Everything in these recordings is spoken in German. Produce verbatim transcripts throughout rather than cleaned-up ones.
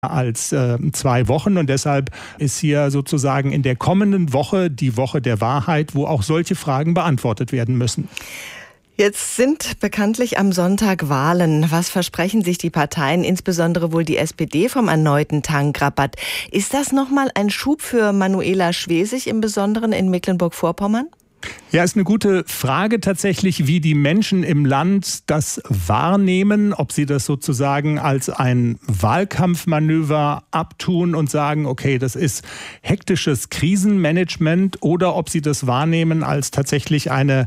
als äh, zwei Wochen und deshalb ist hier sozusagen in der kommenden Woche die Woche der Wahrheit, wo auch solche Fragen beantwortet werden müssen. Jetzt sind bekanntlich am Sonntag Wahlen. Was versprechen sich die Parteien, insbesondere wohl die S P D, vom erneuten Tankrabatt? Ist das nochmal ein Schub für Manuela Schwesig, im Besonderen in Mecklenburg-Vorpommern? Ja, ist eine gute Frage tatsächlich, wie die Menschen im Land das wahrnehmen, ob sie das sozusagen als ein Wahlkampfmanöver abtun und sagen, okay, das ist hektisches Krisenmanagement, oder ob sie das wahrnehmen als tatsächlich eine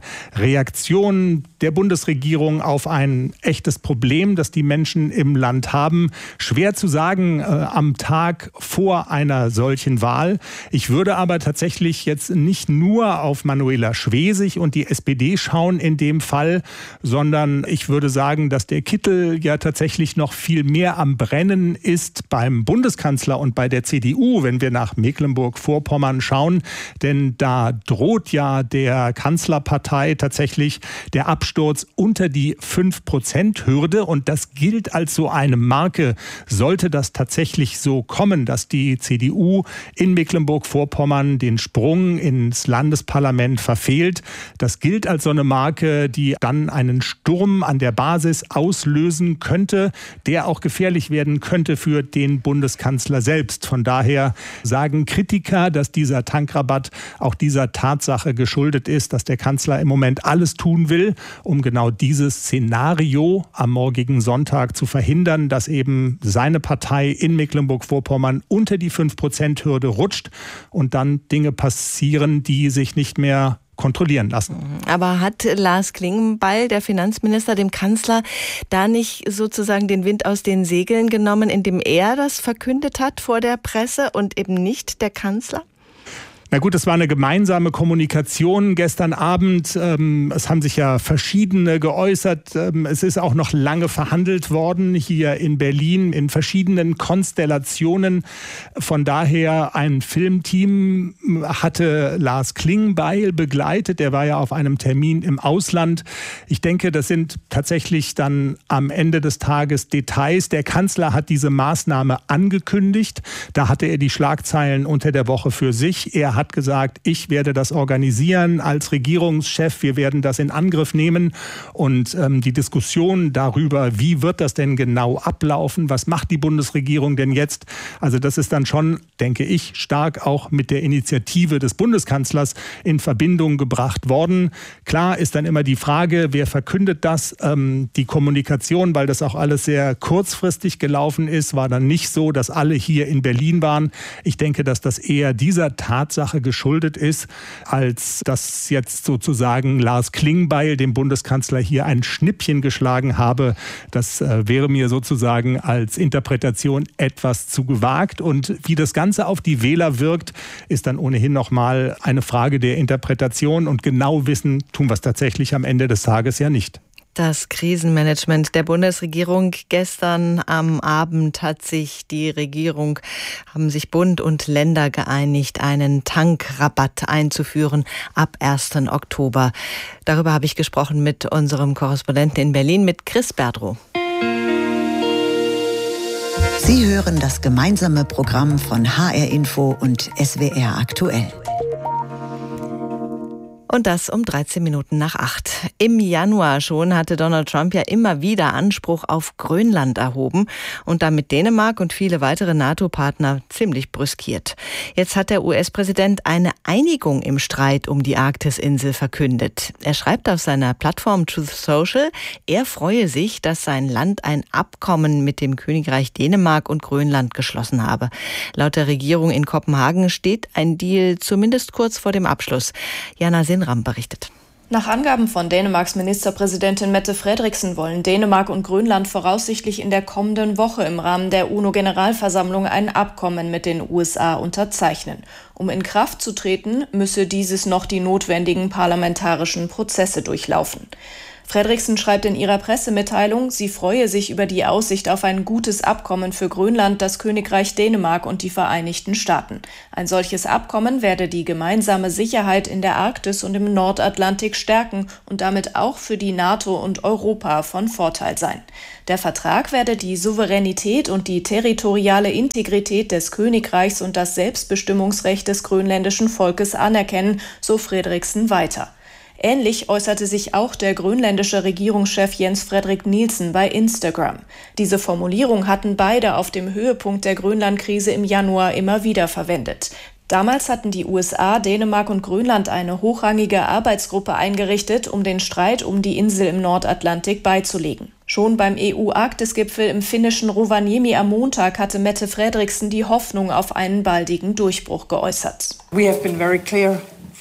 Reaktion der Bundesregierung auf ein echtes Problem, das die Menschen im Land haben. Schwer zu sagen äh, am Tag vor einer solchen Wahl. Ich würde aber tatsächlich jetzt nicht nur auf Manuela Schwesig und die S P D schauen in dem Fall, sondern ich würde sagen, dass der Kittel ja tatsächlich noch viel mehr am Brennen ist beim Bundeskanzler und bei der C D U, wenn wir nach Mecklenburg-Vorpommern schauen. Denn da droht ja der Kanzlerpartei tatsächlich der Absturz unter die fünf Prozent Hürde. Und das gilt als so eine Marke. Sollte das tatsächlich so kommen, dass die C D U in Mecklenburg-Vorpommern den Sprung ins Landesparlament verfehlt. Das gilt als so eine Marke, die dann einen Sturm an der Basis auslösen könnte, der auch gefährlich werden könnte für den Bundeskanzler selbst. Von daher sagen Kritiker, dass dieser Tankrabatt auch dieser Tatsache geschuldet ist, dass der Kanzler im Moment alles tun will, um genau dieses Szenario am morgigen Sonntag zu verhindern, dass eben seine Partei in Mecklenburg-Vorpommern unter die fünf Prozent Hürde rutscht und dann Dinge passieren, die sich nicht mehr kontrollieren lassen. Aber hat Lars Klingbeil, der Finanzminister, dem Kanzler da nicht sozusagen den Wind aus den Segeln genommen, indem er das verkündet hat vor der Presse und eben nicht der Kanzler? Na gut, es war eine gemeinsame Kommunikation gestern Abend. Ähm, es haben sich ja verschiedene geäußert. Ähm, es ist auch noch lange verhandelt worden hier in Berlin in verschiedenen Konstellationen. Von daher ein Filmteam hatte Lars Klingbeil begleitet. Er war ja auf einem Termin im Ausland. Ich denke, das sind tatsächlich dann am Ende des Tages Details. Der Kanzler hat diese Maßnahme angekündigt. Da hatte er die Schlagzeilen unter der Woche für sich. Er hat gesagt, ich werde das organisieren als Regierungschef, wir werden das in Angriff nehmen und ähm, die Diskussion darüber, wie wird das denn genau ablaufen, was macht die Bundesregierung denn jetzt, also das ist dann schon, denke ich, stark auch mit der Initiative des Bundeskanzlers in Verbindung gebracht worden. Klar ist dann immer die Frage, wer verkündet das, ähm, die Kommunikation, weil das auch alles sehr kurzfristig gelaufen ist, war dann nicht so, dass alle hier in Berlin waren. Ich denke, dass das eher dieser Tatsache geschuldet ist, als dass jetzt sozusagen Lars Klingbeil dem Bundeskanzler hier ein Schnippchen geschlagen habe. Das äh, wäre mir sozusagen als Interpretation etwas zu gewagt. Und wie das Ganze auf die Wähler wirkt, ist dann ohnehin nochmal eine Frage der Interpretation. Und genau wissen tun wir es tatsächlich am Ende des Tages ja nicht. Das Krisenmanagement der Bundesregierung. Gestern am Abend hat sich die Regierung, haben sich Bund und Länder geeinigt, einen Tankrabatt einzuführen ab ersten Oktober. Darüber habe ich gesprochen mit unserem Korrespondenten in Berlin, mit Chris Berdrow. Sie hören das gemeinsame Programm von H R Info und S W R aktuell. Und das um dreizehn Minuten nach acht. Im Januar schon hatte Donald Trump ja immer wieder Anspruch auf Grönland erhoben und damit Dänemark und viele weitere NATO-Partner ziemlich brüskiert. Jetzt hat der U S-Präsident eine Einigung im Streit um die Arktisinsel verkündet. Er schreibt auf seiner Plattform Truth Social, er freue sich, dass sein Land ein Abkommen mit dem Königreich Dänemark und Grönland geschlossen habe. Laut der Regierung in Kopenhagen steht ein Deal zumindest kurz vor dem Abschluss. Jana Sinram berichtet. Nach Angaben von Dänemarks Ministerpräsidentin Mette Frederiksen wollen Dänemark und Grönland voraussichtlich in der kommenden Woche im Rahmen der UNO-Generalversammlung ein Abkommen mit den U S A unterzeichnen. Um in Kraft zu treten, müsse dieses noch die notwendigen parlamentarischen Prozesse durchlaufen. Fredriksen schreibt in ihrer Pressemitteilung, sie freue sich über die Aussicht auf ein gutes Abkommen für Grönland, das Königreich Dänemark und die Vereinigten Staaten. Ein solches Abkommen werde die gemeinsame Sicherheit in der Arktis und im Nordatlantik stärken und damit auch für die NATO und Europa von Vorteil sein. Der Vertrag werde die Souveränität und die territoriale Integrität des Königreichs und das Selbstbestimmungsrecht des grönländischen Volkes anerkennen, so Fredriksen weiter. Ähnlich äußerte sich auch der grönländische Regierungschef Jens Frederik Nielsen bei Instagram. Diese Formulierung hatten beide auf dem Höhepunkt der Grönlandkrise im Januar immer wieder verwendet. Damals hatten die U S A, Dänemark und Grönland eine hochrangige Arbeitsgruppe eingerichtet, um den Streit um die Insel im Nordatlantik beizulegen. Schon beim E U-Arktis-Gipfel im finnischen Rovaniemi am Montag hatte Mette Frederiksen die Hoffnung auf einen baldigen Durchbruch geäußert. We have been very clear.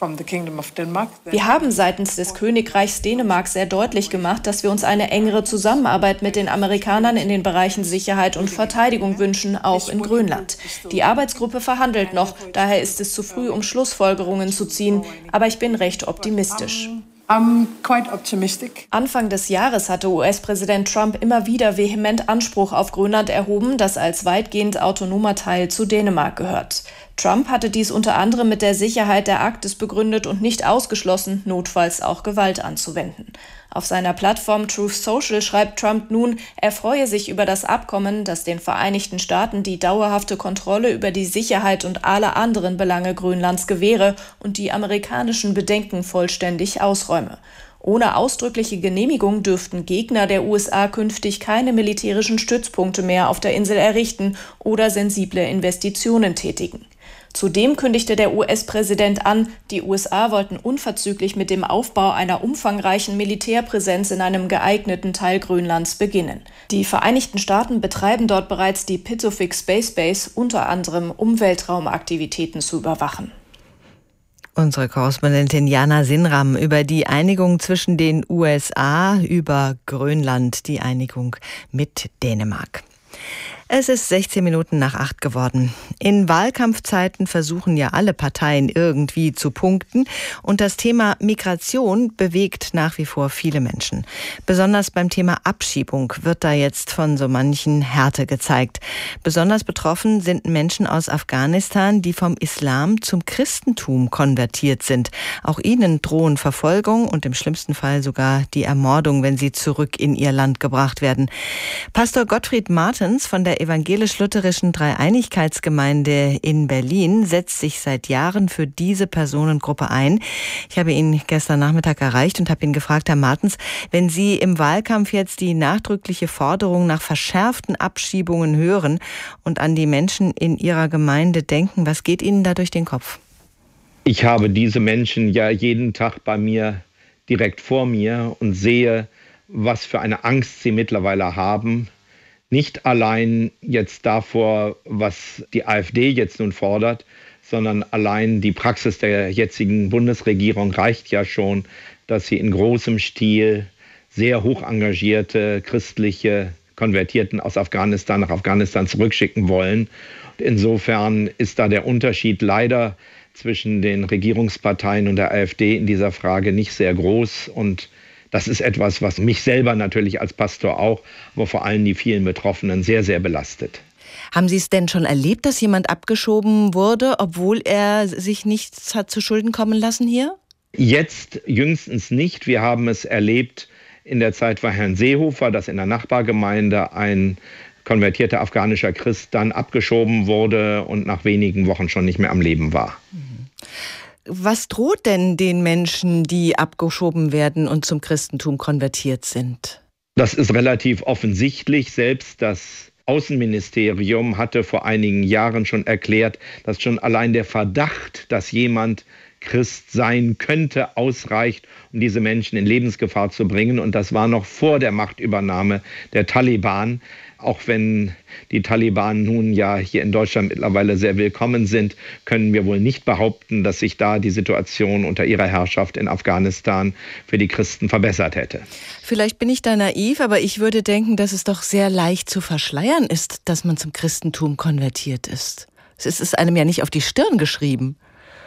Wir haben seitens des Königreichs Dänemark sehr deutlich gemacht, dass wir uns eine engere Zusammenarbeit mit den Amerikanern in den Bereichen Sicherheit und Verteidigung wünschen, auch in Grönland. Die Arbeitsgruppe verhandelt noch, daher ist es zu früh, um Schlussfolgerungen zu ziehen, aber ich bin recht optimistisch. I'm quite optimistic. Anfang des Jahres hatte U S-Präsident Trump immer wieder vehement Anspruch auf Grönland erhoben, das als weitgehend autonomer Teil zu Dänemark gehört. Trump hatte dies unter anderem mit der Sicherheit der Arktis begründet und nicht ausgeschlossen, notfalls auch Gewalt anzuwenden. Auf seiner Plattform Truth Social schreibt Trump nun, er freue sich über das Abkommen, das den Vereinigten Staaten die dauerhafte Kontrolle über die Sicherheit und alle anderen Belange Grönlands gewähre und die amerikanischen Bedenken vollständig ausräume. Ohne ausdrückliche Genehmigung dürften Gegner der U S A künftig keine militärischen Stützpunkte mehr auf der Insel errichten oder sensible Investitionen tätigen. Zudem kündigte der U S-Präsident an, die U S A wollten unverzüglich mit dem Aufbau einer umfangreichen Militärpräsenz in einem geeigneten Teil Grönlands beginnen. Die Vereinigten Staaten betreiben dort bereits die Pituffik Space Base, unter anderem um Weltraumaktivitäten zu überwachen. Unsere Korrespondentin Jana Sinram über die Einigung zwischen den U S A über Grönland, die Einigung mit Dänemark. Es ist sechzehn Minuten nach acht geworden. In Wahlkampfzeiten versuchen ja alle Parteien irgendwie zu punkten. Und das Thema Migration bewegt nach wie vor viele Menschen. Besonders beim Thema Abschiebung wird da jetzt von so manchen Härte gezeigt. Besonders betroffen sind Menschen aus Afghanistan, die vom Islam zum Christentum konvertiert sind. Auch ihnen drohen Verfolgung und im schlimmsten Fall sogar die Ermordung, wenn sie zurück in ihr Land gebracht werden. Pastor Gottfried Martens von der evangelisch-lutherischen Dreieinigkeitsgemeinde in Berlin setzt sich seit Jahren für diese Personengruppe ein. Ich habe ihn gestern Nachmittag erreicht und habe ihn gefragt, Herr Martens, wenn Sie im Wahlkampf jetzt die nachdrückliche Forderung nach verschärften Abschiebungen hören und an die Menschen in Ihrer Gemeinde denken, was geht Ihnen da durch den Kopf? Ich habe diese Menschen ja jeden Tag bei mir direkt vor mir und sehe, was für eine Angst sie mittlerweile haben. Nicht allein jetzt davor, was die AfD jetzt nun fordert, sondern allein die Praxis der jetzigen Bundesregierung reicht ja schon, dass sie in großem Stil sehr hoch engagierte christliche Konvertierten aus Afghanistan nach Afghanistan zurückschicken wollen. Insofern ist da der Unterschied leider zwischen den Regierungsparteien und der AfD in dieser Frage nicht sehr groß. Und das ist etwas, was mich selber natürlich als Pastor auch, aber vor allem die vielen Betroffenen sehr, sehr belastet. Haben Sie es denn schon erlebt, dass jemand abgeschoben wurde, obwohl er sich nichts hat zu Schulden kommen lassen hier? Jetzt jüngstens nicht. Wir haben es erlebt in der Zeit von Herrn Seehofer, dass in der Nachbargemeinde ein konvertierter afghanischer Christ dann abgeschoben wurde und nach wenigen Wochen schon nicht mehr am Leben war. Was droht denn den Menschen, die abgeschoben werden und zum Christentum konvertiert sind? Das ist relativ offensichtlich. Selbst das Außenministerium hatte vor einigen Jahren schon erklärt, dass schon allein der Verdacht, dass jemand Christ sein könnte, ausreicht, um diese Menschen in Lebensgefahr zu bringen. Und das war noch vor der Machtübernahme der Taliban. Auch wenn die Taliban nun ja hier in Deutschland mittlerweile sehr willkommen sind, können wir wohl nicht behaupten, dass sich da die Situation unter ihrer Herrschaft in Afghanistan für die Christen verbessert hätte. Vielleicht bin ich da naiv, aber ich würde denken, dass es doch sehr leicht zu verschleiern ist, dass man zum Christentum konvertiert ist. Es ist einem ja nicht auf die Stirn geschrieben.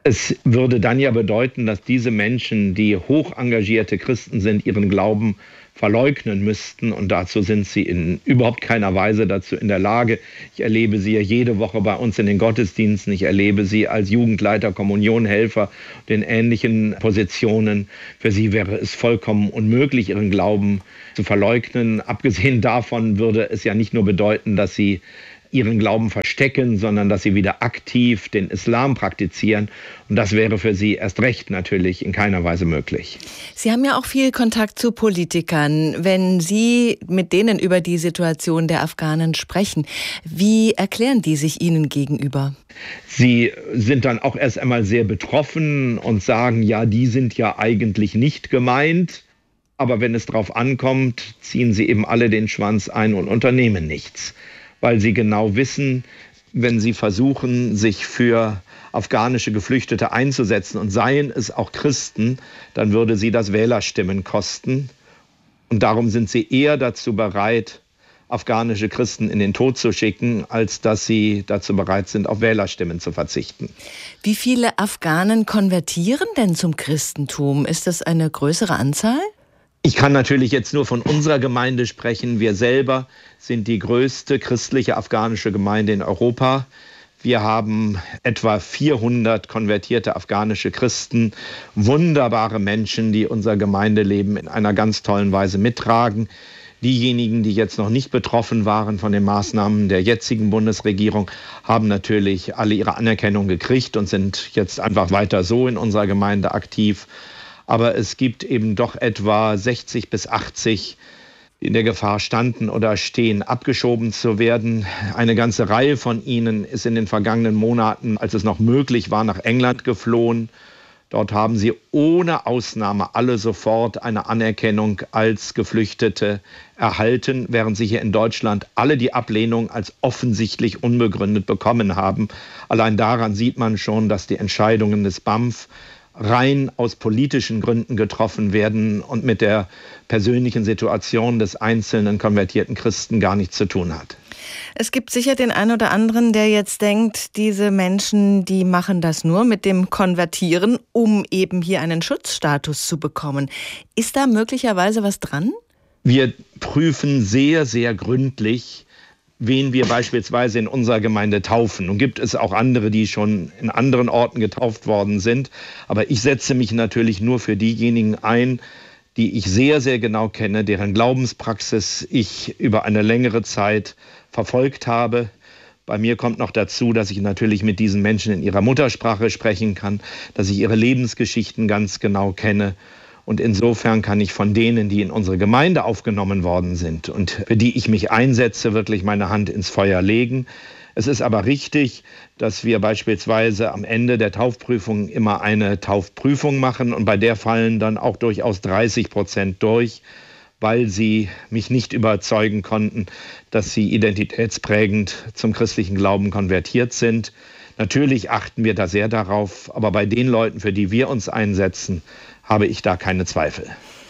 Es würde dann ja bedeuten, dass diese Menschen, die hoch engagierte Christen sind, ihren Glauben verleugnen müssten. Und dazu sind sie in überhaupt keiner Weise dazu in der Lage. Ich erlebe sie ja jede Woche bei uns in den Gottesdiensten. Ich erlebe sie als Jugendleiter, Kommunionhelfer und in ähnlichen Positionen. Für sie wäre es vollkommen unmöglich, ihren Glauben zu verleugnen. Abgesehen davon würde es ja nicht nur bedeuten, dass sie ihren Glauben verstecken, sondern dass sie wieder aktiv den Islam praktizieren. Und das wäre für sie erst recht natürlich in keiner Weise möglich. Sie haben ja auch viel Kontakt zu Politikern. Wenn Sie mit denen über die Situation der Afghanen sprechen, wie erklären die sich Ihnen gegenüber? Sie sind dann auch erst einmal sehr betroffen und sagen, ja, die sind ja eigentlich nicht gemeint. Aber wenn es drauf ankommt, ziehen sie eben alle den Schwanz ein und unternehmen nichts. Weil sie genau wissen, wenn sie versuchen, sich für afghanische Geflüchtete einzusetzen und seien es auch Christen, dann würde sie das Wählerstimmen kosten. Und darum sind sie eher dazu bereit, afghanische Christen in den Tod zu schicken, als dass sie dazu bereit sind, auf Wählerstimmen zu verzichten. Wie viele Afghanen konvertieren denn zum Christentum? Ist das eine größere Anzahl? Ich kann natürlich jetzt nur von unserer Gemeinde sprechen. Wir selber sind die größte christliche afghanische Gemeinde in Europa. Wir haben etwa vierhundert konvertierte afghanische Christen, wunderbare Menschen, die unser Gemeindeleben in einer ganz tollen Weise mittragen. Diejenigen, die jetzt noch nicht betroffen waren von den Maßnahmen der jetzigen Bundesregierung, haben natürlich alle ihre Anerkennung gekriegt und sind jetzt einfach weiter so in unserer Gemeinde aktiv. Aber es gibt eben doch etwa sechzig bis achtzig, die in der Gefahr standen oder stehen, abgeschoben zu werden. Eine ganze Reihe von ihnen ist in den vergangenen Monaten, als es noch möglich war, nach England geflohen. Dort haben sie ohne Ausnahme alle sofort eine Anerkennung als Geflüchtete erhalten, während sie hier in Deutschland alle die Ablehnung als offensichtlich unbegründet bekommen haben. Allein daran sieht man schon, dass die Entscheidungen des B A M F rein aus politischen Gründen getroffen werden und mit der persönlichen Situation des einzelnen konvertierten Christen gar nichts zu tun hat. Es gibt sicher den einen oder anderen, der jetzt denkt, diese Menschen, die machen das nur mit dem Konvertieren, um eben hier einen Schutzstatus zu bekommen. Ist da möglicherweise was dran? Wir prüfen sehr, sehr gründlich, wen wir beispielsweise in unserer Gemeinde taufen. Nun gibt es auch andere, die schon in anderen Orten getauft worden sind. Aber ich setze mich natürlich nur für diejenigen ein, die ich sehr, sehr genau kenne, deren Glaubenspraxis ich über eine längere Zeit verfolgt habe. Bei mir kommt noch dazu, dass ich natürlich mit diesen Menschen in ihrer Muttersprache sprechen kann, dass ich ihre Lebensgeschichten ganz genau kenne. Und insofern kann ich von denen, die in unsere Gemeinde aufgenommen worden sind und für die ich mich einsetze, wirklich meine Hand ins Feuer legen. Es ist aber richtig, dass wir beispielsweise am Ende der Taufprüfung immer eine Taufprüfung machen und bei der fallen dann auch durchaus dreißig Prozent durch, weil sie mich nicht überzeugen konnten, dass sie identitätsprägend zum christlichen Glauben konvertiert sind. Natürlich achten wir da sehr darauf, aber bei den Leuten, für die wir uns einsetzen, habe ich da keine Zweifel.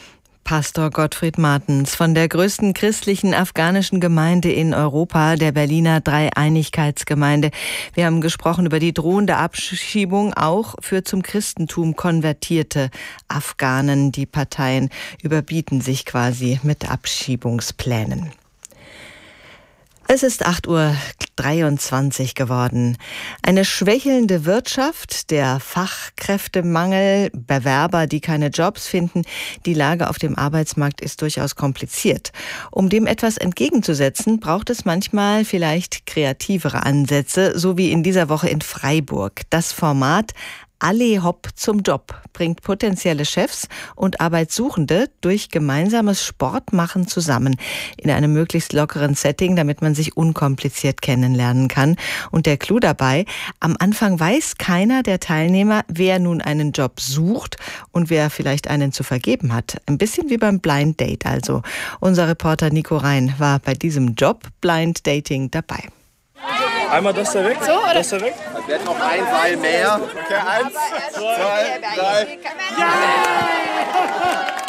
Pastor Gottfried Martens von der größten christlichen afghanischen Gemeinde in Europa, der Berliner Dreieinigkeitsgemeinde. Wir haben gesprochen über die drohende Abschiebung auch für zum Christentum konvertierte Afghanen. Die Parteien überbieten sich quasi mit Abschiebungsplänen. Es ist acht Uhr dreiundzwanzig geworden. Eine schwächelnde Wirtschaft, der Fachkräftemangel, Bewerber, die keine Jobs finden. Die Lage auf dem Arbeitsmarkt ist durchaus kompliziert. Um dem etwas entgegenzusetzen, braucht es manchmal vielleicht kreativere Ansätze, so wie in dieser Woche in Freiburg. Das Format Alle Hopp zum Job bringt potenzielle Chefs und Arbeitssuchende durch gemeinsames Sportmachen zusammen in einem möglichst lockeren Setting, damit man sich unkompliziert kennenlernen kann. Und der Clou dabei, am Anfang weiß keiner der Teilnehmer, wer nun einen Job sucht und wer vielleicht einen zu vergeben hat. Ein bisschen wie beim Blind Date also. Unser Reporter Nico Rhein war bei diesem Job Blind Dating dabei. Einmal das da weg, so, oder? Das da weg. Es wird noch ein Pfeil mehr. Okay, eins, zwei, drei. Ja!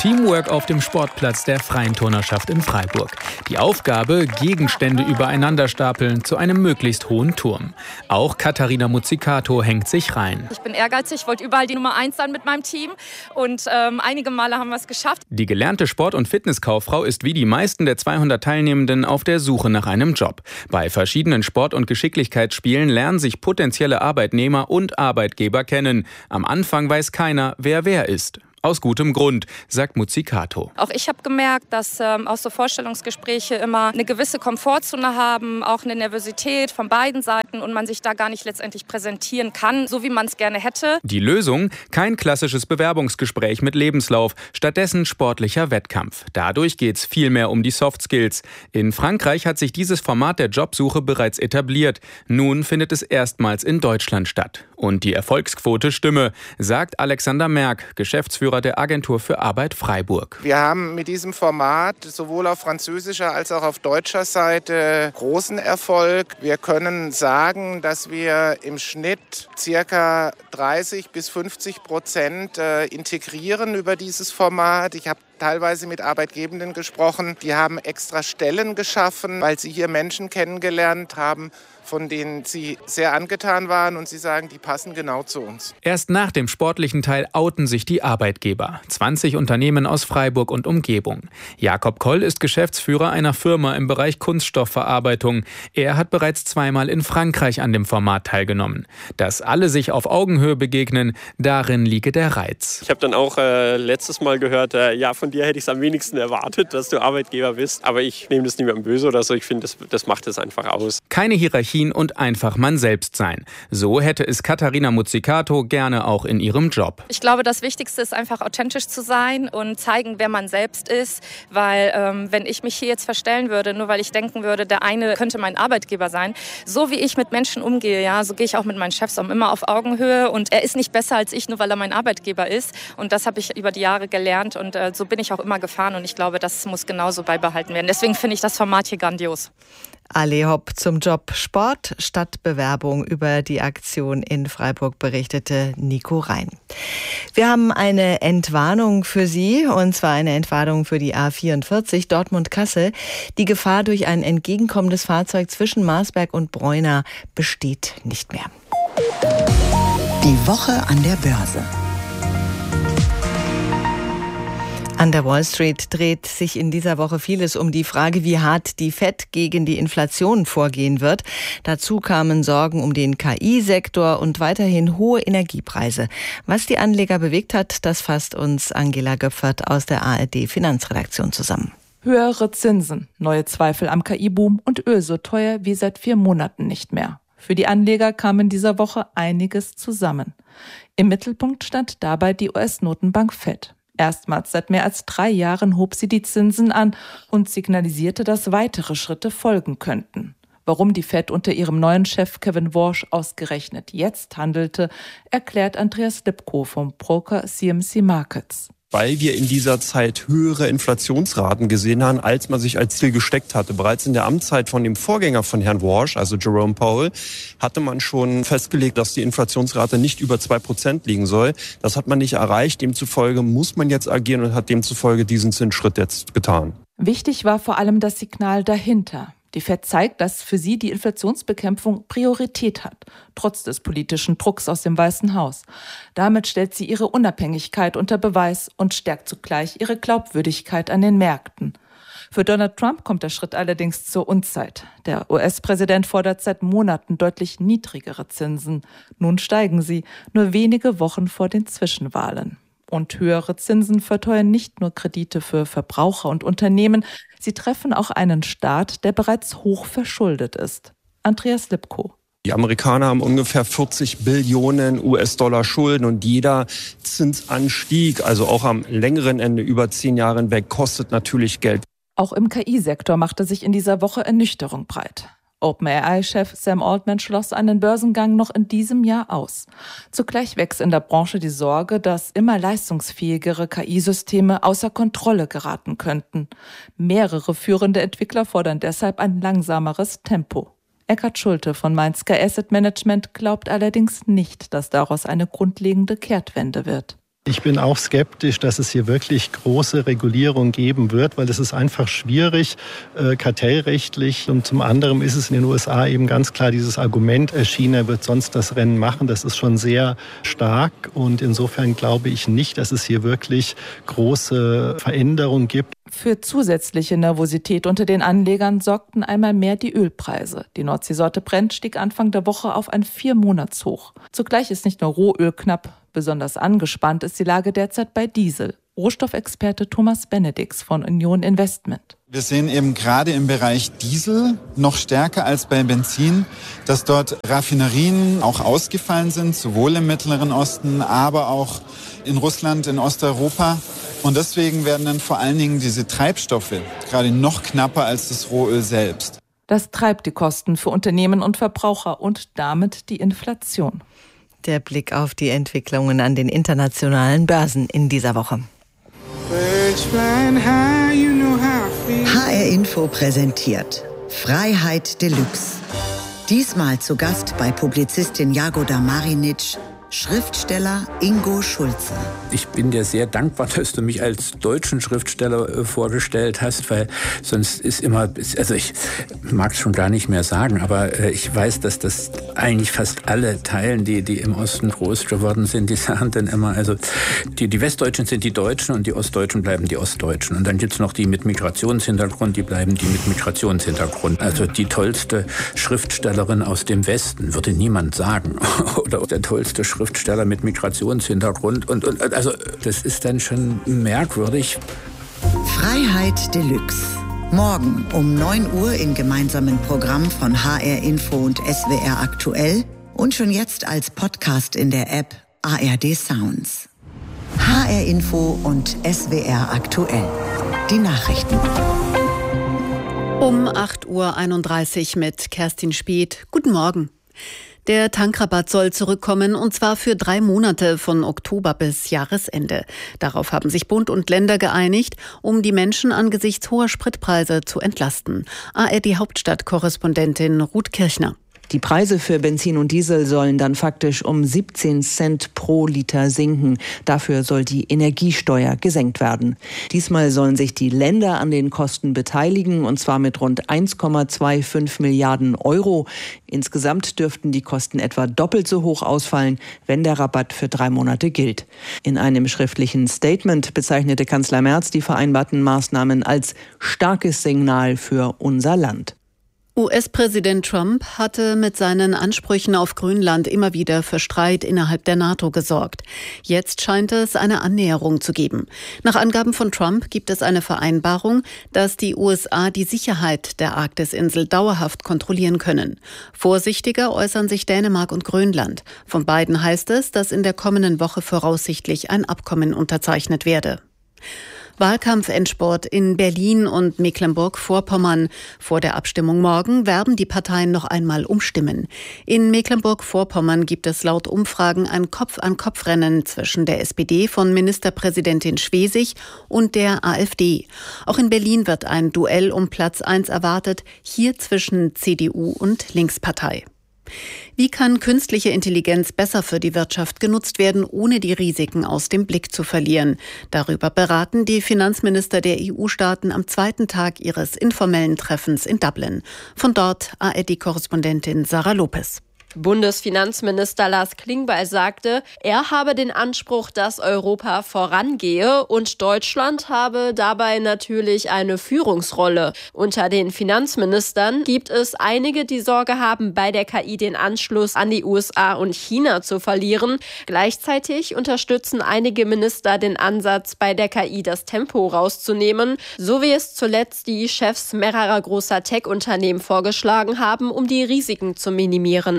Teamwork auf dem Sportplatz der Freien Turnerschaft in Freiburg. Die Aufgabe, Gegenstände übereinander stapeln zu einem möglichst hohen Turm. Auch Katharina Muzzicato hängt sich rein. Ich bin ehrgeizig, wollte überall die Nummer eins sein mit meinem Team und ähm, einige Male haben wir es geschafft. Die gelernte Sport- und Fitnesskauffrau ist wie die meisten der zweihundert Teilnehmenden auf der Suche nach einem Job. Bei verschiedenen Sport- und Geschicklichkeitsspielen lernen sich potenzielle Arbeitnehmer und Arbeitgeber kennen. Am Anfang weiß keiner, wer wer ist. Aus gutem Grund, sagt Muzzicato. Auch ich habe gemerkt, dass ähm, auch so Vorstellungsgespräche immer eine gewisse Komfortzone haben, auch eine Nervosität von beiden Seiten und man sich da gar nicht letztendlich präsentieren kann, so wie man es gerne hätte. Die Lösung? Kein klassisches Bewerbungsgespräch mit Lebenslauf, stattdessen sportlicher Wettkampf. Dadurch geht es viel mehr um die Soft Skills. In Frankreich hat sich dieses Format der Jobsuche bereits etabliert. Nun findet es erstmals in Deutschland statt. Und die Erfolgsquote stimme, sagt Alexander Merck, Geschäftsführer der Agentur für Arbeit Freiburg. Wir haben mit diesem Format sowohl auf französischer als auch auf deutscher Seite großen Erfolg. Wir können sagen, dass wir im Schnitt circa dreißig bis fünfzig Prozent integrieren über dieses Format. Ich habe teilweise mit Arbeitgebenden gesprochen, die haben extra Stellen geschaffen, weil sie hier Menschen kennengelernt haben, von denen sie sehr angetan waren und sie sagen, die passen genau zu uns. Erst nach dem sportlichen Teil outen sich die Arbeitgeber. zwanzig Unternehmen aus Freiburg und Umgebung. Jakob Koll ist Geschäftsführer einer Firma im Bereich Kunststoffverarbeitung. Er hat bereits zweimal in Frankreich an dem Format teilgenommen. Dass alle sich auf Augenhöhe begegnen, darin liege der Reiz. Ich habe dann auch äh, letztes Mal gehört, äh, ja, von dir hätte ich es am wenigsten erwartet, dass du Arbeitgeber bist. Aber ich nehme das niemandem böse oder so. Ich finde, das, das macht es einfach aus. Keine Hierarchie und einfach man selbst sein. So hätte es Katharina Muzzicato gerne auch in ihrem Job. Ich glaube, das Wichtigste ist einfach authentisch zu sein und zeigen, wer man selbst ist. Weil ähm, wenn ich mich hier jetzt verstellen würde, nur weil ich denken würde, der eine könnte mein Arbeitgeber sein, so wie ich mit Menschen umgehe, ja, so gehe ich auch mit meinen Chefs um, immer auf Augenhöhe. Und er ist nicht besser als ich, nur weil er mein Arbeitgeber ist. Und das habe ich über die Jahre gelernt und äh, so bin ich auch immer gefahren. Und ich glaube, das muss genauso beibehalten werden. Deswegen finde ich das Format hier grandios. Ale Hopp zum Job Sport statt Bewerbung. Über die Aktion in Freiburg berichtete Nico Rhein. Wir haben eine Entwarnung für Sie, und zwar eine Entwarnung für die A vierundvierzig Dortmund-Kassel. Die Gefahr durch ein entgegenkommendes Fahrzeug zwischen Marsberg und Bräuna besteht nicht mehr. Die Woche an der Börse. An der Wall Street dreht sich in dieser Woche vieles um die Frage, wie hart die Fed gegen die Inflation vorgehen wird. Dazu kamen Sorgen um den K I-Sektor und weiterhin hohe Energiepreise. Was die Anleger bewegt hat, das fasst uns Angela Göpfert aus der A R D-Finanzredaktion zusammen. Höhere Zinsen, neue Zweifel am K I-Boom und Öl so teuer wie seit vier Monaten nicht mehr. Für die Anleger kam in dieser Woche einiges zusammen. Im Mittelpunkt stand dabei die U S-Notenbank Fed. Erstmals seit mehr als drei Jahren hob sie die Zinsen an und signalisierte, dass weitere Schritte folgen könnten. Warum die Fed unter ihrem neuen Chef Kevin Warsh ausgerechnet jetzt handelte, erklärt Andreas Lipko vom Broker C M C Markets. Weil wir in dieser Zeit höhere Inflationsraten gesehen haben, als man sich als Ziel gesteckt hatte. Bereits in der Amtszeit von dem Vorgänger von Herrn Warsh, also Jerome Powell, hatte man schon festgelegt, dass die Inflationsrate nicht über zwei Prozent liegen soll. Das hat man nicht erreicht. Demzufolge muss man jetzt agieren und hat demzufolge diesen Zinsschritt jetzt getan. Wichtig war vor allem das Signal dahinter. Die Fed zeigt, dass für sie die Inflationsbekämpfung Priorität hat, trotz des politischen Drucks aus dem Weißen Haus. Damit stellt sie ihre Unabhängigkeit unter Beweis und stärkt zugleich ihre Glaubwürdigkeit an den Märkten. Für Donald Trump kommt der Schritt allerdings zur Unzeit. Der U S-Präsident fordert seit Monaten deutlich niedrigere Zinsen. Nun steigen sie, nur wenige Wochen vor den Zwischenwahlen. Und höhere Zinsen verteuern nicht nur Kredite für Verbraucher und Unternehmen, sie treffen auch einen Staat, der bereits hoch verschuldet ist. Andreas Lipko. Die Amerikaner haben ungefähr vierzig Billionen U S-Dollar Schulden und jeder Zinsanstieg, also auch am längeren Ende über zehn Jahre hinweg, kostet natürlich Geld. Auch im K I-Sektor machte sich in dieser Woche Ernüchterung breit. OpenAI-Chef Sam Altman schloss einen Börsengang noch in diesem Jahr aus. Zugleich wächst in der Branche die Sorge, dass immer leistungsfähigere K I-Systeme außer Kontrolle geraten könnten. Mehrere führende Entwickler fordern deshalb ein langsameres Tempo. Eckhard Schulte von Mainz Asset Management glaubt allerdings nicht, dass daraus eine grundlegende Kehrtwende wird. Ich bin auch skeptisch, dass es hier wirklich große Regulierung geben wird, weil es ist einfach schwierig, äh, kartellrechtlich. Und zum anderen ist es in den U S A eben ganz klar dieses Argument, China wird sonst das Rennen machen. Das ist schon sehr stark. Und insofern glaube ich nicht, dass es hier wirklich große Veränderungen gibt. Für zusätzliche Nervosität unter den Anlegern sorgten einmal mehr die Ölpreise. Die Nordseesorte Brent stieg Anfang der Woche auf ein Viermonatshoch. Zugleich ist nicht nur Rohöl knapp. Besonders angespannt ist die Lage derzeit bei Diesel. Rohstoffexperte Thomas Benedix von Union Investment. Wir sehen eben gerade im Bereich Diesel noch stärker als bei Benzin, dass dort Raffinerien auch ausgefallen sind, sowohl im Mittleren Osten, aber auch in Russland, in Osteuropa. Und deswegen werden dann vor allen Dingen diese Treibstoffe gerade noch knapper als das Rohöl selbst. Das treibt die Kosten für Unternehmen und Verbraucher und damit die Inflation. Der Blick auf die Entwicklungen an den internationalen Börsen in dieser Woche. H R Info präsentiert Freiheit Deluxe. Diesmal zu Gast bei Publizistin Jagoda Marinic, Schriftsteller Ingo Schulze. Ich bin dir sehr dankbar, dass du mich als deutschen Schriftsteller äh, vorgestellt hast, weil sonst ist immer, also ich mag es schon gar nicht mehr sagen, aber äh, ich weiß, dass das eigentlich fast alle teilen, die, die im Osten groß geworden sind, die sagen dann immer, also die, die Westdeutschen sind die Deutschen und die Ostdeutschen bleiben die Ostdeutschen. Und dann gibt es noch die mit Migrationshintergrund, die bleiben die mit Migrationshintergrund. Also die tollste Schriftstellerin aus dem Westen würde niemand sagen. Oder der tollste Schriftsteller mit Migrationshintergrund. Und, und also das ist dann schon merkwürdig. Freiheit Deluxe. Morgen um neun Uhr im gemeinsamen Programm von H R Info und S W R Aktuell und schon jetzt als Podcast in der App A R D Sounds. H R Info und S W R Aktuell. Die Nachrichten. Um acht Uhr einunddreißig mit Kerstin Speth. Guten Morgen. Der Tankrabatt soll zurückkommen, und zwar für drei Monate von Oktober bis Jahresende. Darauf haben sich Bund und Länder geeinigt, um die Menschen angesichts hoher Spritpreise zu entlasten. A R D-Hauptstadt-Korrespondentin Ruth Kirchner. Die Preise für Benzin und Diesel sollen dann faktisch um siebzehn Cent pro Liter sinken. Dafür soll die Energiesteuer gesenkt werden. Diesmal sollen sich die Länder an den Kosten beteiligen, und zwar mit rund eins Komma fünfundzwanzig Milliarden Euro. Insgesamt dürften die Kosten etwa doppelt so hoch ausfallen, wenn der Rabatt für drei Monate gilt. In einem schriftlichen Statement bezeichnete Kanzler Merz die vereinbarten Maßnahmen als starkes Signal für unser Land. U S-Präsident Trump hatte mit seinen Ansprüchen auf Grönland immer wieder für Streit innerhalb der NATO gesorgt. Jetzt scheint es eine Annäherung zu geben. Nach Angaben von Trump gibt es eine Vereinbarung, dass die U S A die Sicherheit der Arktisinsel dauerhaft kontrollieren können. Vorsichtiger äußern sich Dänemark und Grönland. Von beiden heißt es, dass in der kommenden Woche voraussichtlich ein Abkommen unterzeichnet werde. Wahlkampfendsport in Berlin und Mecklenburg-Vorpommern. Vor der Abstimmung morgen werben die Parteien noch einmal um Stimmen. In Mecklenburg-Vorpommern gibt es laut Umfragen ein Kopf-an-Kopf-Rennen zwischen der S P D von Ministerpräsidentin Schwesig und der AfD. Auch in Berlin wird ein Duell um Platz eins erwartet, hier zwischen C D U und Linkspartei. Wie kann künstliche Intelligenz besser für die Wirtschaft genutzt werden, ohne die Risiken aus dem Blick zu verlieren? Darüber beraten die Finanzminister der E U-Staaten am zweiten Tag ihres informellen Treffens in Dublin. Von dort A R D-Korrespondentin Sarah Lopez. Bundesfinanzminister Lars Klingbeil sagte, er habe den Anspruch, dass Europa vorangehe, und Deutschland habe dabei natürlich eine Führungsrolle. Unter den Finanzministern gibt es einige, die Sorge haben, bei der K I den Anschluss an die U S A und China zu verlieren. Gleichzeitig unterstützen einige Minister den Ansatz, bei der K I das Tempo rauszunehmen, so wie es zuletzt die Chefs mehrerer großer Tech-Unternehmen vorgeschlagen haben, um die Risiken zu minimieren.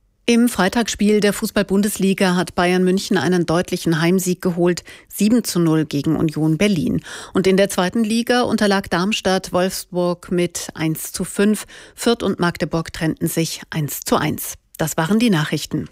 Im Freitagsspiel der Fußball-Bundesliga hat Bayern München einen deutlichen Heimsieg geholt, sieben zu null gegen Union Berlin. Und in der zweiten Liga unterlag Darmstadt Wolfsburg mit eins zu fünf. Fürth und Magdeburg trennten sich eins zu eins. Das waren die Nachrichten.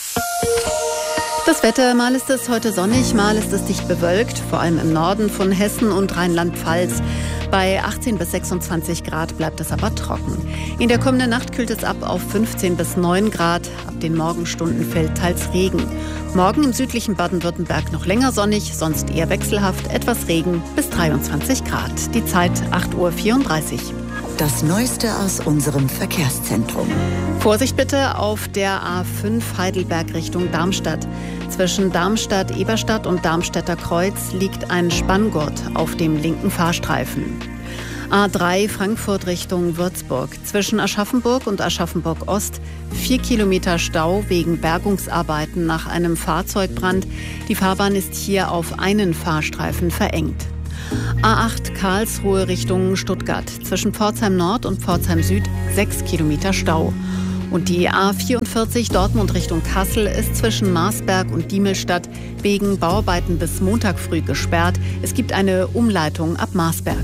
Das Wetter, mal ist es heute sonnig, mal ist es dicht bewölkt, vor allem im Norden von Hessen und Rheinland-Pfalz. Bei achtzehn bis sechsundzwanzig Grad bleibt es aber trocken. In der kommenden Nacht kühlt es ab auf fünfzehn bis neun Grad. Ab den Morgenstunden fällt teils Regen. Morgen im südlichen Baden-Württemberg noch länger sonnig, sonst eher wechselhaft, etwas Regen bis dreiundzwanzig Grad. Die Zeit acht Uhr vierunddreißig. Das Neueste aus unserem Verkehrszentrum. Vorsicht bitte auf der A fünf Heidelberg Richtung Darmstadt. Zwischen Darmstadt-Eberstadt und Darmstädter Kreuz liegt ein Spanngurt auf dem linken Fahrstreifen. A drei Frankfurt Richtung Würzburg. Zwischen Aschaffenburg und Aschaffenburg-Ost vier Kilometer Stau wegen Bergungsarbeiten nach einem Fahrzeugbrand. Die Fahrbahn ist hier auf einen Fahrstreifen verengt. A acht Karlsruhe Richtung Stuttgart. Zwischen Pforzheim Nord und Pforzheim Süd sechs Kilometer Stau. Und die A vierundvierzig Dortmund Richtung Kassel ist zwischen Marsberg und Diemelstadt wegen Bauarbeiten bis Montag früh gesperrt. Es gibt eine Umleitung ab Marsberg.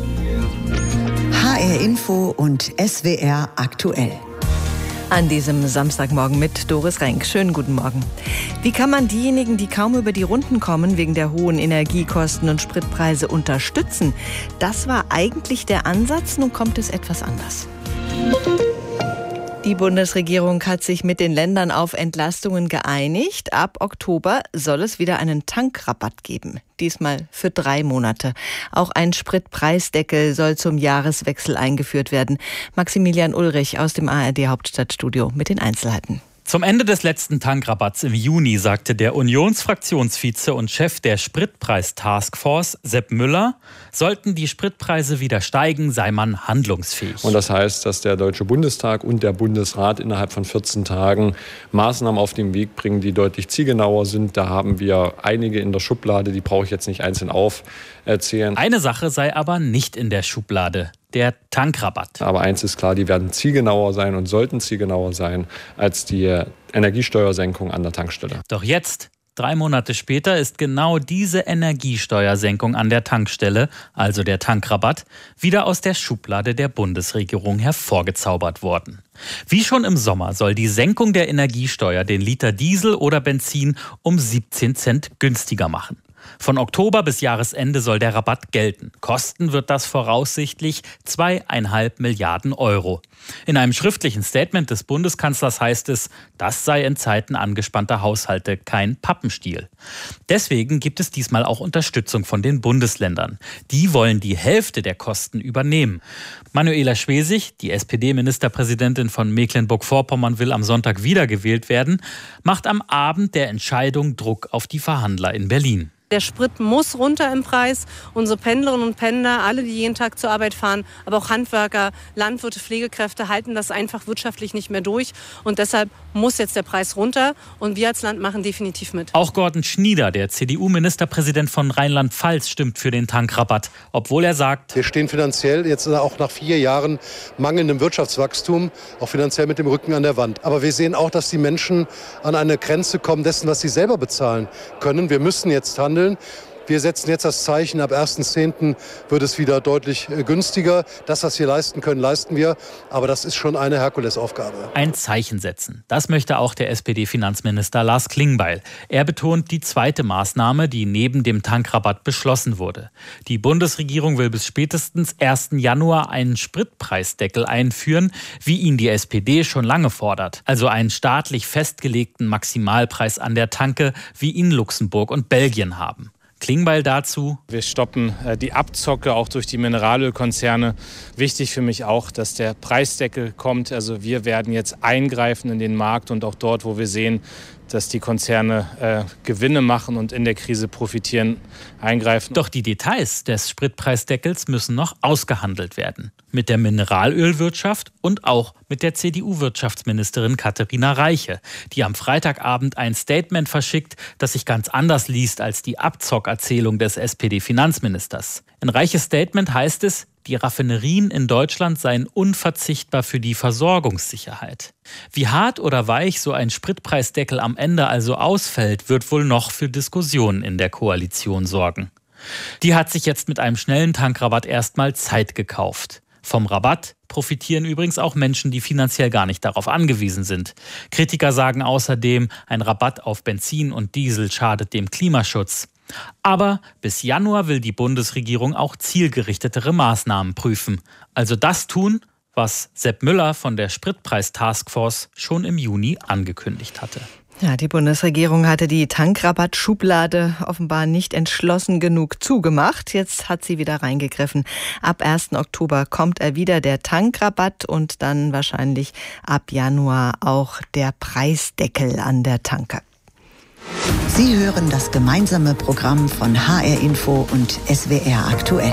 H R Info und S W R aktuell. An diesem Samstagmorgen mit Doris Renk. Schönen guten Morgen. Wie kann man diejenigen, die kaum über die Runden kommen, wegen der hohen Energiekosten und Spritpreise unterstützen? Das war eigentlich der Ansatz, nun kommt es etwas anders. Die Bundesregierung hat sich mit den Ländern auf Entlastungen geeinigt. Ab Oktober soll es wieder einen Tankrabatt geben. Diesmal für drei Monate. Auch ein Spritpreisdeckel soll zum Jahreswechsel eingeführt werden. Maximilian Ulrich aus dem A R D-Hauptstadtstudio mit den Einzelheiten. Zum Ende des letzten Tankrabatts im Juni sagte der Unionsfraktionsvize und Chef der Spritpreis-Taskforce, Sepp Müller, sollten die Spritpreise wieder steigen, sei man handlungsfähig. Und das heißt, dass der Deutsche Bundestag und der Bundesrat innerhalb von vierzehn Tagen Maßnahmen auf den Weg bringen, die deutlich zielgenauer sind. Da haben wir einige in der Schublade, die brauche ich jetzt nicht einzeln aufzählen. Eine Sache sei aber nicht in der Schublade. Der Tankrabatt. Aber eins ist klar, die werden zielgenauer sein und sollten zielgenauer sein als die Energiesteuersenkung an der Tankstelle. Doch jetzt, drei Monate später, ist genau diese Energiesteuersenkung an der Tankstelle, also der Tankrabatt, wieder aus der Schublade der Bundesregierung hervorgezaubert worden. Wie schon im Sommer soll die Senkung der Energiesteuer den Liter Diesel oder Benzin um siebzehn Cent günstiger machen. Von Oktober bis Jahresende soll der Rabatt gelten. Kosten wird das voraussichtlich zweieinhalb Milliarden Euro. In einem schriftlichen Statement des Bundeskanzlers heißt es, das sei in Zeiten angespannter Haushalte kein Pappenstiel. Deswegen gibt es diesmal auch Unterstützung von den Bundesländern. Die wollen die Hälfte der Kosten übernehmen. Manuela Schwesig, die S P D-Ministerpräsidentin von Mecklenburg-Vorpommern, will am Sonntag wiedergewählt werden, macht am Abend der Entscheidung Druck auf die Verhandler in Berlin. Der Sprit muss runter im Preis. Unsere Pendlerinnen und Pendler, alle, die jeden Tag zur Arbeit fahren, aber auch Handwerker, Landwirte, Pflegekräfte, halten das einfach wirtschaftlich nicht mehr durch. Und deshalb muss jetzt der Preis runter. Und wir als Land machen definitiv mit. Auch Gordon Schnieder, der C D U-Ministerpräsident von Rheinland-Pfalz, stimmt für den Tankrabatt. Obwohl er sagt, wir stehen finanziell jetzt auch nach vier Jahren mangelndem Wirtschaftswachstum, auch finanziell mit dem Rücken an der Wand. Aber wir sehen auch, dass die Menschen an eine Grenze kommen dessen, was sie selber bezahlen können. Wir müssen jetzt handeln. Wir setzen jetzt das Zeichen, ab ersten zehnten wird es wieder deutlich günstiger. Das, was wir leisten können, leisten wir. Aber das ist schon eine Herkulesaufgabe. Ein Zeichen setzen. Das möchte auch der S P D-Finanzminister Lars Klingbeil. Er betont die zweite Maßnahme, die neben dem Tankrabatt beschlossen wurde. Die Bundesregierung will bis spätestens ersten Januar einen Spritpreisdeckel einführen, wie ihn die S P D schon lange fordert. Also einen staatlich festgelegten Maximalpreis an der Tanke, wie ihn Luxemburg und Belgien haben. Klingbeil dazu. Wir stoppen die Abzocke auch durch die Mineralölkonzerne. Wichtig für mich auch, dass der Preisdeckel kommt. Also wir werden jetzt eingreifen in den Markt und auch dort, wo wir sehen, dass die Konzerne äh, Gewinne machen und in der Krise profitieren, eingreifen. Doch die Details des Spritpreisdeckels müssen noch ausgehandelt werden. Mit der Mineralölwirtschaft und auch mit der C D U-Wirtschaftsministerin Katharina Reiche, die am Freitagabend ein Statement verschickt, das sich ganz anders liest als die Abzockerzählung des S P D-Finanzministers. In Reiches Statement heißt es, die Raffinerien in Deutschland seien unverzichtbar für die Versorgungssicherheit. Wie hart oder weich so ein Spritpreisdeckel am Ende also ausfällt, wird wohl noch für Diskussionen in der Koalition sorgen. Die hat sich jetzt mit einem schnellen Tankrabatt erstmal Zeit gekauft. Vom Rabatt profitieren übrigens auch Menschen, die finanziell gar nicht darauf angewiesen sind. Kritiker sagen außerdem, ein Rabatt auf Benzin und Diesel schadet dem Klimaschutz. Aber bis Januar will die Bundesregierung auch zielgerichtetere Maßnahmen prüfen. Also das tun, was Sepp Müller von der Spritpreis-Taskforce schon im Juni angekündigt hatte. Ja, die Bundesregierung hatte die Tankrabatt-Schublade offenbar nicht entschlossen genug zugemacht. Jetzt hat sie wieder reingegriffen. Ab ersten Oktober kommt er wieder, der Tankrabatt, und dann wahrscheinlich ab Januar auch der Preisdeckel an der Tanke. Sie hören das gemeinsame Programm von H R Info und S W R aktuell.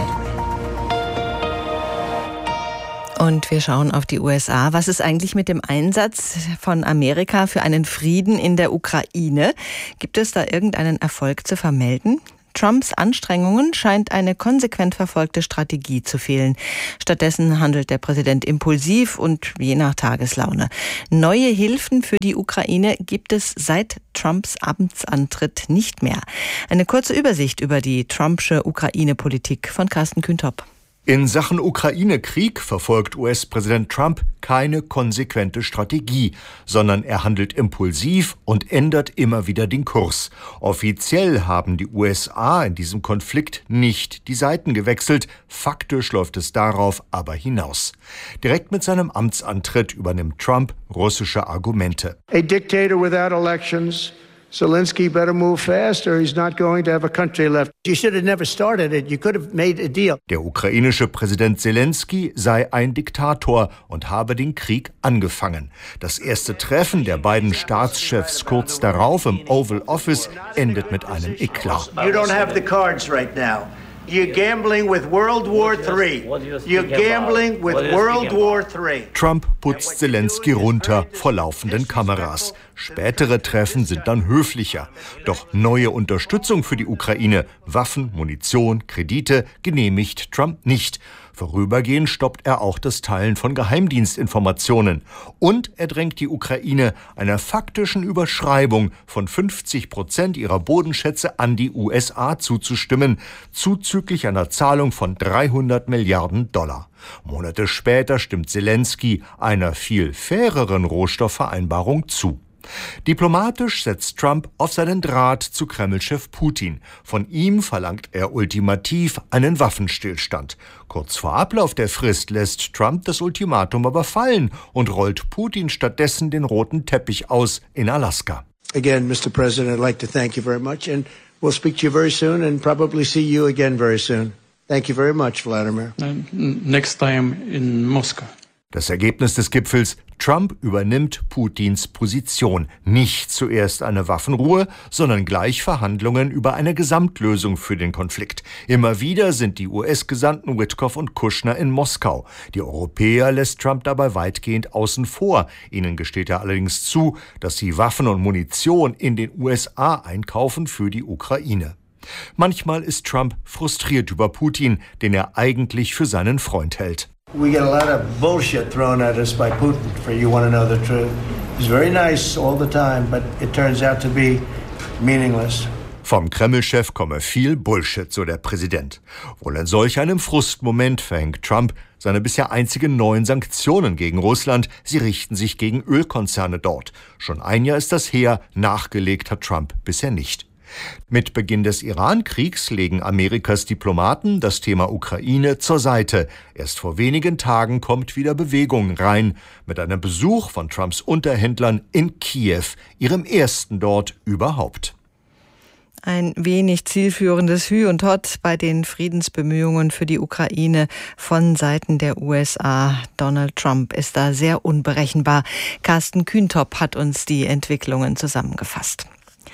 Und wir schauen auf die U S A. Was ist eigentlich mit dem Einsatz von Amerika für einen Frieden in der Ukraine? Gibt es da irgendeinen Erfolg zu vermelden? Trumps Anstrengungen scheint eine konsequent verfolgte Strategie zu fehlen. Stattdessen handelt der Präsident impulsiv und je nach Tageslaune. Neue Hilfen für die Ukraine gibt es seit Trumps Amtsantritt nicht mehr. Eine kurze Übersicht über die Trumpsche Ukraine-Politik von Carsten Kühntop. In Sachen Ukraine-Krieg verfolgt U S-Präsident Trump keine konsequente Strategie, sondern er handelt impulsiv und ändert immer wieder den Kurs. Offiziell haben die U S A in diesem Konflikt nicht die Seiten gewechselt, faktisch läuft es darauf aber hinaus. Direkt mit seinem Amtsantritt übernimmt Trump russische Argumente. A dictator without elections. Zelensky better move fast or he's not going to have a country left. You should have never started it. You could have made a deal. Der ukrainische Präsident Zelensky sei ein Diktator und habe den Krieg angefangen. Das erste Treffen der beiden Staatschefs kurz darauf im Oval Office endet mit einem Eklat. You don't have the cards right now. You're gambling with World War three. You're gambling with World War three. Trump putzt Zelensky runter vor laufenden Kameras. Spätere Treffen sind dann höflicher. Doch neue Unterstützung für die Ukraine, Waffen, Munition, Kredite genehmigt Trump nicht. Vorübergehend stoppt er auch das Teilen von Geheimdienstinformationen. Und er drängt die Ukraine einer faktischen Überschreibung von fünfzig Prozent ihrer Bodenschätze an die U S A zuzustimmen, zuzüglich einer Zahlung von dreihundert Milliarden Dollar. Monate später stimmt Zelensky einer viel faireren Rohstoffvereinbarung zu. Diplomatisch setzt Trump auf seinen Draht zu Kreml-Chef Putin. Von ihm verlangt er ultimativ einen Waffenstillstand. Kurz vor Ablauf der Frist lässt Trump das Ultimatum aber fallen und rollt Putin stattdessen den roten Teppich aus in Alaska. Again, Mister President, I'd like to thank you very much and we'll speak to you very soon and probably see you again very soon. Thank you very much, Vladimir. Next time in Moscow. Das Ergebnis des Gipfels: Trump übernimmt Putins Position. Nicht zuerst eine Waffenruhe, sondern gleich Verhandlungen über eine Gesamtlösung für den Konflikt. Immer wieder sind die U S-Gesandten Witkoff und Kushner in Moskau. Die Europäer lässt Trump dabei weitgehend außen vor. Ihnen gesteht er allerdings zu, dass sie Waffen und Munition in den U S A einkaufen für die Ukraine. Manchmal ist Trump frustriert über Putin, den er eigentlich für seinen Freund hält. We get a lot of bullshit thrown at us by Putin, for you want to know the truth. He's very nice all the time, but it turns out to be meaningless. Vom Kreml-Chef komme viel Bullshit, so der Präsident. Wohl in solch einem Frustmoment verhängt Trump seine bisher einzigen neuen Sanktionen gegen Russland. Sie richten sich gegen Ölkonzerne dort. Schon ein Jahr ist das her, nachgelegt hat Trump bisher nicht. Mit Beginn des Iran-Kriegs legen Amerikas Diplomaten das Thema Ukraine zur Seite. Erst vor wenigen Tagen kommt wieder Bewegung rein, mit einem Besuch von Trumps Unterhändlern in Kiew, ihrem ersten dort überhaupt. Ein wenig zielführendes Hü und Hott bei den Friedensbemühungen für die Ukraine von Seiten der U S A. Donald Trump ist da sehr unberechenbar. Carsten Kühntop hat uns die Entwicklungen zusammengefasst.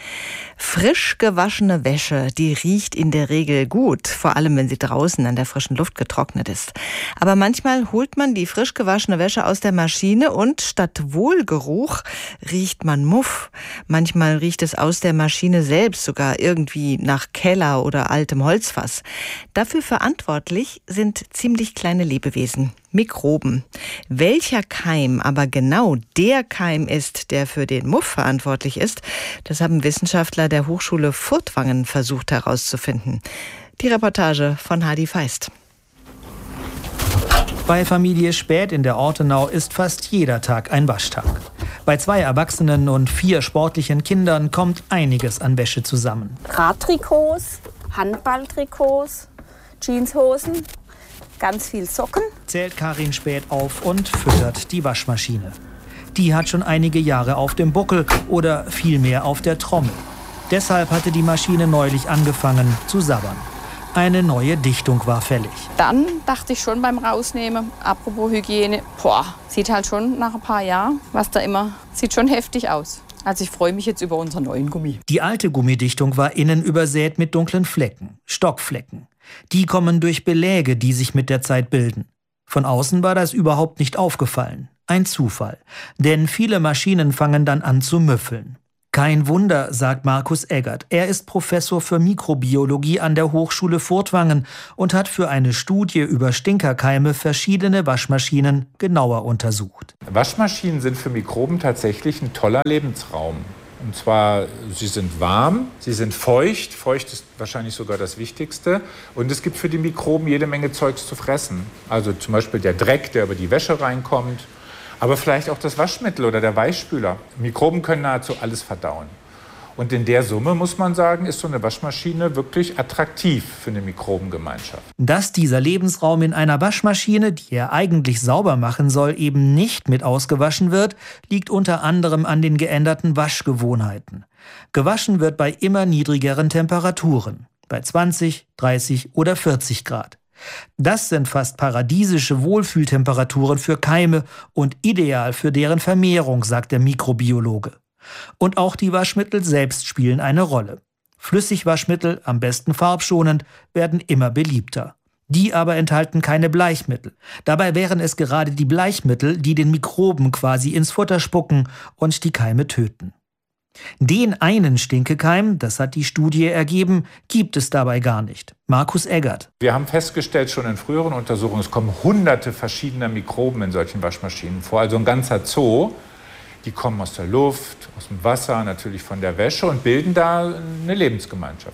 Frisch gewaschene Wäsche, die riecht in der Regel gut, vor allem wenn sie draußen an der frischen Luft getrocknet ist. Aber manchmal holt man die frisch gewaschene Wäsche aus der Maschine und statt Wohlgeruch riecht man Muff. Manchmal riecht es aus der Maschine selbst sogar irgendwie nach Keller oder altem Holzfass. Dafür verantwortlich sind ziemlich kleine Lebewesen. Mikroben. Welcher Keim aber genau der Keim ist, der für den Muff verantwortlich ist, das haben Wissenschaftler der Hochschule Furtwangen versucht herauszufinden. Die Reportage von Hadi Feist. Bei Familie Späth in der Ortenau ist fast jeder Tag ein Waschtag. Bei zwei Erwachsenen und vier sportlichen Kindern kommt einiges an Wäsche zusammen. Radtrikots, Handballtrikots, Jeanshosen, ganz viel Socken. Zählt Karin Späth auf und füttert die Waschmaschine. Die hat schon einige Jahre auf dem Buckel oder vielmehr auf der Trommel. Deshalb hatte die Maschine neulich angefangen zu sabbern. Eine neue Dichtung war fällig. Dann dachte ich schon beim Rausnehmen, apropos Hygiene, boah, sieht halt schon nach ein paar Jahren, was da immer, sieht schon heftig aus. Also ich freue mich jetzt über unseren neuen Gummi. Die alte Gummidichtung war innen übersät mit dunklen Flecken, Stockflecken. Die kommen durch Beläge, die sich mit der Zeit bilden. Von außen war das überhaupt nicht aufgefallen. Ein Zufall. Denn viele Maschinen fangen dann an zu müffeln. Kein Wunder, sagt Markus Eggert. Er ist Professor für Mikrobiologie an der Hochschule Furtwangen und hat für eine Studie über Stinkerkeime verschiedene Waschmaschinen genauer untersucht. Waschmaschinen sind für Mikroben tatsächlich ein toller Lebensraum. Und zwar, sie sind warm, sie sind feucht. Feucht ist wahrscheinlich sogar das Wichtigste. Und es gibt für die Mikroben jede Menge Zeugs zu fressen. Also zum Beispiel der Dreck, der über die Wäsche reinkommt. Aber vielleicht auch das Waschmittel oder der Weichspüler. Mikroben können nahezu alles verdauen. Und in der Summe, muss man sagen, ist so eine Waschmaschine wirklich attraktiv für eine Mikrobengemeinschaft. Dass dieser Lebensraum in einer Waschmaschine, die er eigentlich sauber machen soll, eben nicht mit ausgewaschen wird, liegt unter anderem an den geänderten Waschgewohnheiten. Gewaschen wird bei immer niedrigeren Temperaturen, bei zwanzig, dreißig oder vierzig Grad. Das sind fast paradiesische Wohlfühltemperaturen für Keime und ideal für deren Vermehrung, sagt der Mikrobiologe. Und auch die Waschmittel selbst spielen eine Rolle. Flüssigwaschmittel, am besten farbschonend, werden immer beliebter. Die aber enthalten keine Bleichmittel. Dabei wären es gerade die Bleichmittel, die den Mikroben quasi ins Futter spucken und die Keime töten. Den einen Stinkekeim, das hat die Studie ergeben, gibt es dabei gar nicht. Markus Eggert. Wir haben festgestellt, schon in früheren Untersuchungen, es kommen hunderte verschiedener Mikroben in solchen Waschmaschinen vor. Also ein ganzer Zoo. Die kommen aus der Luft, aus dem Wasser, natürlich von der Wäsche und bilden da eine Lebensgemeinschaft.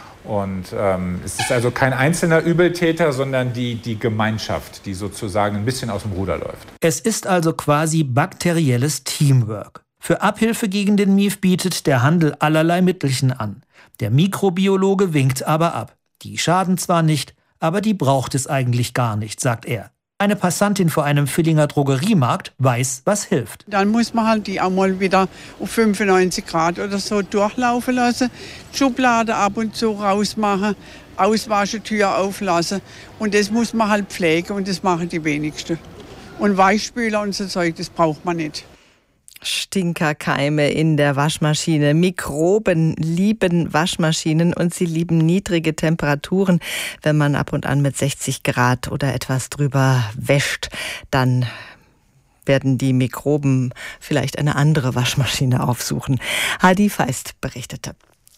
Und ähm, es ist also kein einzelner Übeltäter, sondern die, die Gemeinschaft, die sozusagen ein bisschen aus dem Ruder läuft. Es ist also quasi bakterielles Teamwork. Für Abhilfe gegen den Mief bietet der Handel allerlei Mittelchen an. Der Mikrobiologe winkt aber ab. Die schaden zwar nicht, aber die braucht es eigentlich gar nicht, sagt er. Eine Passantin vor einem Villinger Drogeriemarkt weiß, was hilft. Dann muss man halt die auch mal wieder auf fünfundneunzig Grad oder so durchlaufen lassen, Schublade ab und zu rausmachen, Auswaschetür auflassen. Und das muss man halt pflegen und das machen die wenigsten. Und Weichspüler und so Zeug, das braucht man nicht. Stinkerkeime in der Waschmaschine. Mikroben lieben Waschmaschinen und sie lieben niedrige Temperaturen. Wenn man ab und an mit sechzig Grad oder etwas drüber wäscht, dann werden die Mikroben vielleicht eine andere Waschmaschine aufsuchen. Hadi Feist berichtete.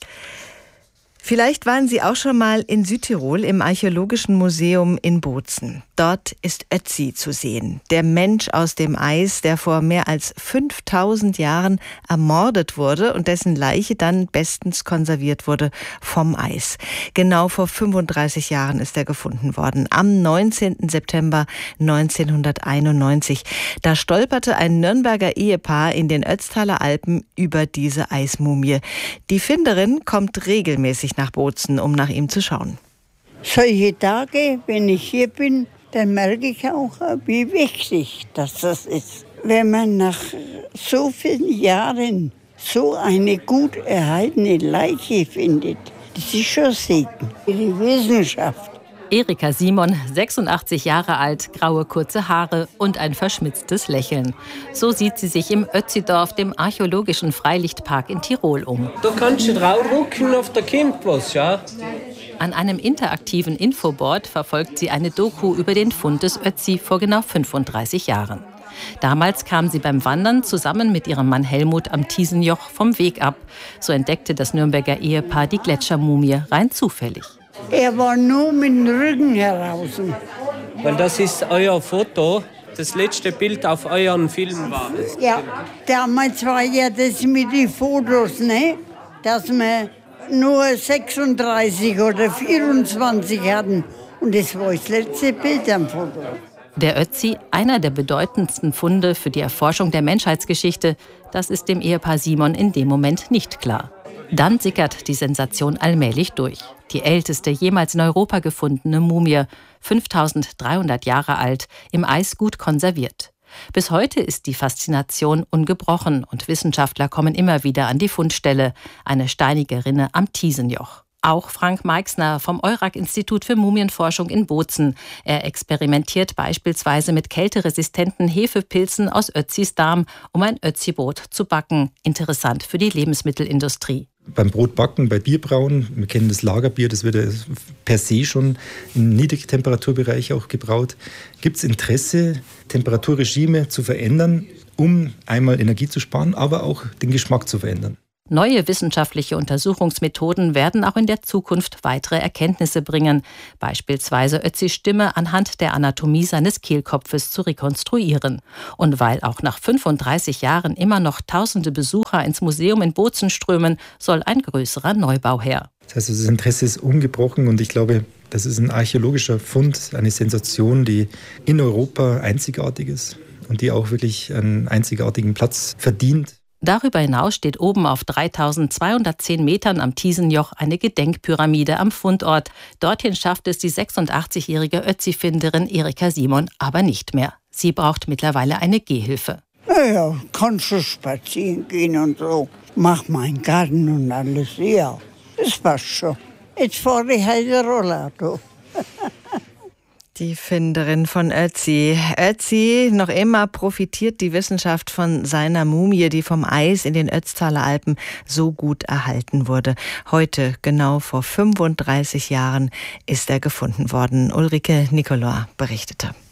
Vielleicht waren Sie auch schon mal in Südtirol im Archäologischen Museum in Bozen. Dort ist Ötzi zu sehen, der Mensch aus dem Eis, der vor mehr als fünftausend Jahren ermordet wurde und dessen Leiche dann bestens konserviert wurde vom Eis. Genau vor fünfunddreißig Jahren ist er gefunden worden, am neunzehnten September neunzehnhunderteinundneunzig. Da stolperte ein Nürnberger Ehepaar in den Ötztaler Alpen über diese Eismumie. Die Finderin kommt regelmäßig nach Bozen, um nach ihm zu schauen. Solche Tage, wenn ich hier bin, dann merke ich auch, wie wichtig das, das ist. Wenn man nach so vielen Jahren so eine gut erhaltene Leiche findet, das ist schon Segen für die Wissenschaft. Erika Simon, sechsundachtzig Jahre alt, graue kurze Haare und ein verschmitztes Lächeln. So sieht sie sich im Ötzidorf, dem archäologischen Freilichtpark in Tirol, um. Da kannst du drauf rucken, auf der kommt was, ja? An einem interaktiven Infoboard verfolgt sie eine Doku über den Fund des Ötzi vor genau fünfunddreißig Jahren. Damals kam sie beim Wandern zusammen mit ihrem Mann Helmut am Tiesenjoch vom Weg ab. So entdeckte das Nürnberger Ehepaar die Gletschermumie rein zufällig. Er war nur mit dem Rücken heraus. Weil das ist euer Foto, das letzte Bild auf euren Film war. Ja, damals war ja das mit den Fotos, ne? Dass wir nur sechsunddreißig oder vierundzwanzig hatten. Und das war das letzte Bild am Foto. Der Ötzi, einer der bedeutendsten Funde für die Erforschung der Menschheitsgeschichte, das ist dem Ehepaar Simon in dem Moment nicht klar. Dann sickert die Sensation allmählich durch. Die älteste jemals in Europa gefundene Mumie, fünftausenddreihundert Jahre alt, im Eis gut konserviert. Bis heute ist die Faszination ungebrochen und Wissenschaftler kommen immer wieder an die Fundstelle, eine steinige Rinne am Thiesenjoch. Auch Frank Meixner vom Eurac-Institut für Mumienforschung in Bozen. Er experimentiert beispielsweise mit kälteresistenten Hefepilzen aus Ötzis Darm, um ein Ötzi-Brot zu backen. Interessant für die Lebensmittelindustrie. Beim Brotbacken, bei Bierbrauen, wir kennen das Lagerbier, das wird ja per se schon im Niedrigtemperaturbereich auch gebraut. Gibt es Interesse, Temperaturregime zu verändern, um einmal Energie zu sparen, aber auch den Geschmack zu verändern? Neue wissenschaftliche Untersuchungsmethoden werden auch in der Zukunft weitere Erkenntnisse bringen, beispielsweise Ötzis Stimme anhand der Anatomie seines Kehlkopfes zu rekonstruieren. Und weil auch nach fünfunddreißig Jahren immer noch tausende Besucher ins Museum in Bozen strömen, soll ein größerer Neubau her. Das heißt, das Interesse ist ungebrochen und ich glaube, das ist ein archäologischer Fund, eine Sensation, die in Europa einzigartig ist und die auch wirklich einen einzigartigen Platz verdient. Darüber hinaus steht oben auf dreitausendzweihundertzehn Metern am Thiesenjoch eine Gedenkpyramide am Fundort. Dorthin schafft es die sechsundachtzigjährige Ötzi-Finderin Erika Simon aber nicht mehr. Sie braucht mittlerweile eine Gehhilfe. Naja, kannst du spazieren gehen und so. Mach meinen Garten und alles, ja. Das passt schon. Jetzt fahre ich halt Rollator. Die Finderin von Ötzi. Ötzi, noch immer profitiert die Wissenschaft von seiner Mumie, die vom Eis in den Ötztaler Alpen so gut erhalten wurde. Heute, genau vor fünfunddreißig Jahren, ist er gefunden worden. Ulrike Nicolaou berichtete.